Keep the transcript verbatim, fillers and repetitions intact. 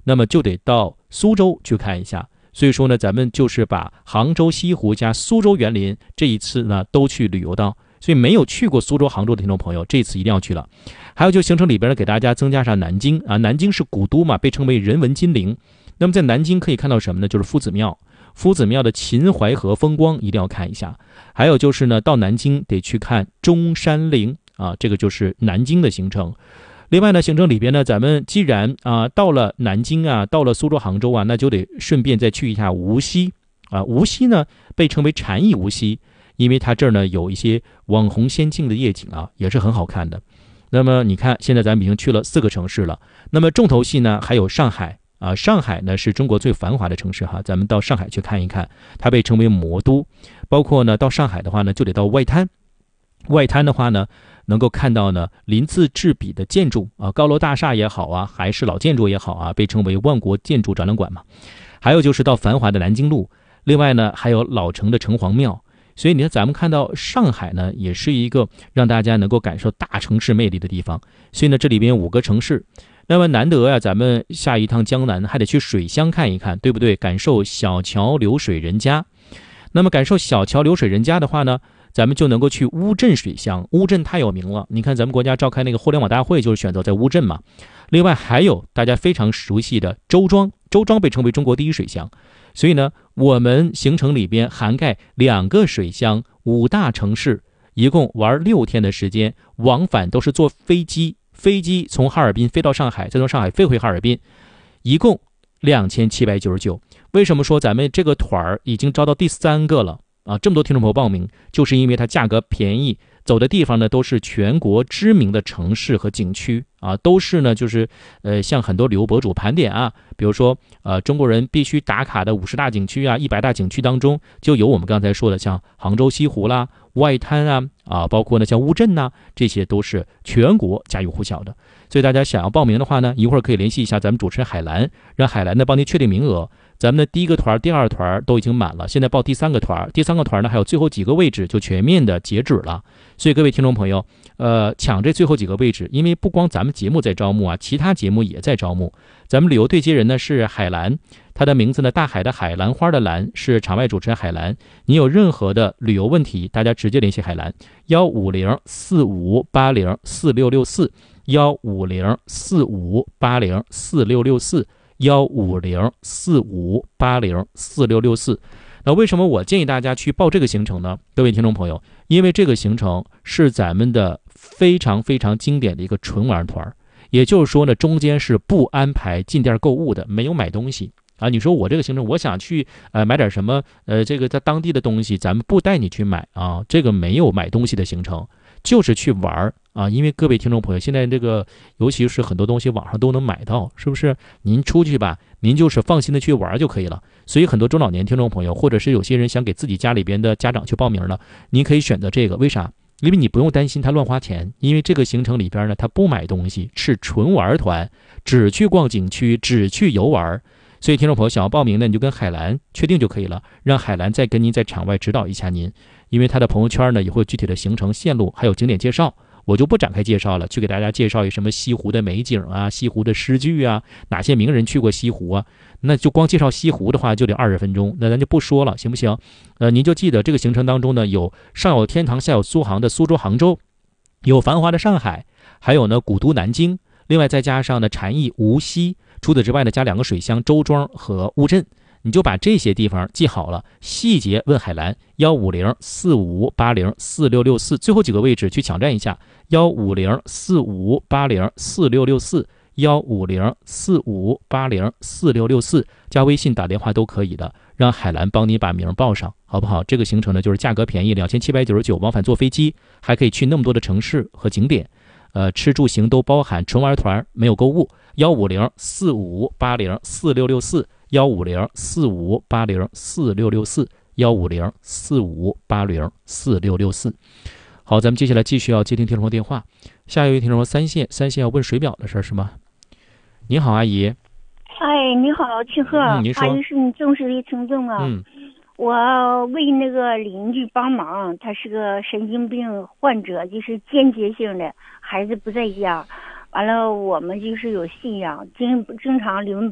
那么就得到苏州去看一下。所以说呢，咱们就是把杭州西湖加苏州园林这一次呢都去旅游到。所以没有去过苏州、杭州的听众朋友，这次一定要去了。还有就行程里边呢，给大家增加上南京啊，南京是古都嘛，被称为人文金陵。那么在南京可以看到什么呢？就是夫子庙，夫子庙的秦淮河风光一定要看一下。还有就是呢，到南京得去看中山陵啊，这个就是南京的行程。另外呢，行程里边呢，咱们既然啊到了南京啊，到了苏州、杭州啊，那就得顺便再去一下无锡啊。无锡呢被称为禅意无锡，因为它这儿呢有一些网红仙境的夜景啊，也是很好看的。那么你看，现在咱们已经去了四个城市了。那么重头戏呢还有上海啊，上海呢是中国最繁华的城市哈，咱们到上海去看一看，它被称为魔都。包括呢到上海的话呢，就得到外滩。外滩的话呢，能够看到呢鳞次栉比的建筑啊，高楼大厦也好啊，还是老建筑也好啊，被称为万国建筑展览馆嘛。还有就是到繁华的南京路，另外呢还有老城的城隍庙。所以你看，咱们看到上海呢，也是一个让大家能够感受大城市魅力的地方。所以呢，这里边有五个城市。那么难得呀、啊，咱们下一趟江南还得去水乡看一看，对不对？感受小桥流水人家。那么感受小桥流水人家的话呢，咱们就能够去乌镇水乡。乌镇太有名了，你看咱们国家召开那个互联网大会就是选择在乌镇嘛。另外还有大家非常熟悉的周庄，周庄被称为中国第一水乡。所以呢，我们行程里边涵盖两个水乡、五大城市，一共玩六天的时间，往返都是坐飞机，飞机从哈尔滨飞到上海，再从上海飞回哈尔滨，一共两千七百九十九。为什么说咱们这个团儿已经招到第三个了啊？这么多听众朋友报名，就是因为它价格便宜，走的地方呢都是全国知名的城市和景区啊，都是呢就是呃像很多旅游博主盘点啊，比如说呃中国人必须打卡的五十大景区啊、一百大景区当中，就有我们刚才说的像杭州西湖啦、外滩啊啊，包括呢像乌镇呐、啊，这些都是全国家喻户晓的。所以大家想要报名的话呢，一会儿可以联系一下咱们主持人海兰，让海兰呢帮您确定名额。咱们的第一个团、第二团都已经满了，现在报第三个团，第三个团呢还有最后几个位置就全面的截止了。所以各位听众朋友，呃，抢这最后几个位置，因为不光咱们节目在招募啊，其他节目也在招募。咱们旅游对接人呢是海兰，他的名字呢大海的海，兰花的兰，是场外主持人海兰。你有任何的旅游问题，大家直接联系海兰，幺五零四五八零四六六四，幺五零四五八零四六六四。幺五零四五八零四六六四。那为什么我建议大家去报这个行程呢？各位听众朋友，因为这个行程是咱们的非常非常经典的一个纯玩团，也就是说呢，中间是不安排进店购物的，没有买东西啊。你说我这个行程，我想去呃买点什么呃这个在当地的东西，咱们不带你去买啊，这个没有买东西的行程，就是去玩啊。因为各位听众朋友，现在这个尤其是很多东西网上都能买到，是不是？您出去吧，您就是放心的去玩就可以了。所以很多中老年听众朋友，或者是有些人想给自己家里边的家长去报名了，您可以选择这个。为啥？因为你不用担心他乱花钱，因为这个行程里边呢，他不买东西，是纯玩团，只去逛景区，只去游玩。所以听众朋友想要报名呢，你就跟海兰确定就可以了，让海兰再跟您在场外指导一下您，因为他的朋友圈呢也会有具体的行程线路，还有景点介绍。我就不展开介绍了，去给大家介绍一什么西湖的美景啊，西湖的诗句啊，哪些名人去过西湖啊，那就光介绍西湖的话就得二十分钟，那咱就不说了，行不行？呃，您就记得这个行程当中呢，有上有天堂下有苏杭的苏州杭州，有繁华的上海，还有呢古都南京，另外再加上呢禅意无锡，除此之外呢加两个水乡周庄和乌镇。你就把这些地方记好了，细节问海兰，幺五零四五八零四六六四，最后几个位置去抢占一下，幺五零四五八零四六六四，幺五零四五八零四六六四，加微信打电话都可以的，让海兰帮你把名报上，好不好？这个行程呢就是价格便宜，两千七百九十九，往返坐飞机，还可以去那么多的城市和景点，呃，吃住行都包含，纯玩团没有购物，幺五零四五八零四六六四。幺五零四五八零四六六四，幺五零四五八零四六六四。好，咱们接下来继续要接听听众电话。下一位听众三线，三线要问水表的事儿是吗？你好，阿姨。 哎，你好，庆贺、 嗯、您说。 阿姨是你忠实的听众啊。 嗯。 我为那个邻居帮忙，他是个神经病患者，就是间接性的，孩子不在家。完了，我们就是有信仰，经经常领